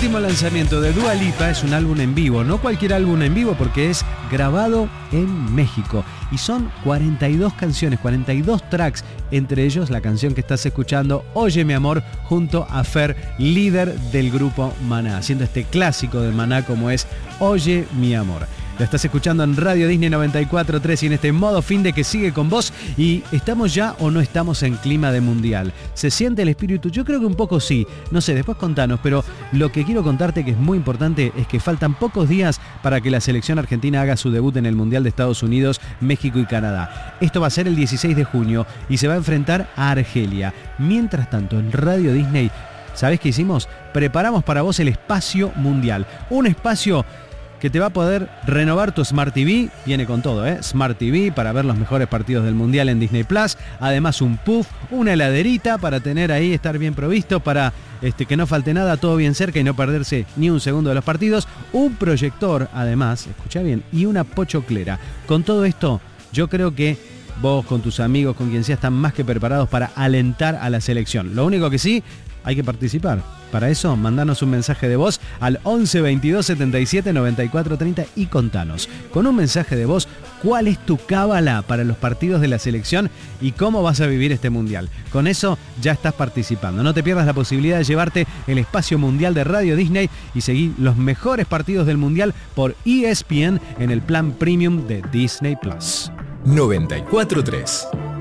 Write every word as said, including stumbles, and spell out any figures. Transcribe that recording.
último lanzamiento de Dua Lipa es un álbum en vivo, no cualquier álbum en vivo porque es grabado en México y son cuarenta y dos canciones, cuarenta y dos tracks, entre ellos la canción que estás escuchando, Oye mi amor, junto a Fer, líder del grupo Maná, haciendo este clásico de Maná como es Oye mi amor. Lo estás escuchando en Radio Disney noventa y cuatro punto tres y en este modo fin de que sigue con vos. ¿Y estamos ya o no estamos en clima de mundial? ¿Se siente el espíritu? Yo creo que un poco sí. No sé, después contanos, pero lo que quiero contarte que es muy importante es que faltan pocos días para que la selección argentina haga su debut en el Mundial de Estados Unidos, México y Canadá. Esto va a ser el dieciséis de junio y se va a enfrentar a Argelia. Mientras tanto, en Radio Disney, ¿sabés qué hicimos? Preparamos para vos el espacio mundial. Un espacio que te va a poder renovar tu Smart T V, viene con todo, ¿eh? Smart T V para ver los mejores partidos del Mundial en Disney Plus, además un puff, una heladerita para tener ahí, estar bien provisto, para este, que no falte nada, todo bien cerca y no perderse ni un segundo de los partidos, un proyector además, escuchá bien, y una pochoclera. Con todo esto, yo creo que vos con tus amigos, con quien sea, están más que preparados para alentar a la selección. Lo único que sí, hay que participar. Para eso, mandanos un mensaje de voz al once veintidós setenta y siete noventa y cuatro treinta y contanos, con un mensaje de voz, cuál es tu cábala para los partidos de la selección y cómo vas a vivir este mundial. Con eso ya estás participando. No te pierdas la posibilidad de llevarte el espacio mundial de Radio Disney y seguir los mejores partidos del mundial por E S P N en el plan premium de Disney Plus. noventa y cuatro punto tres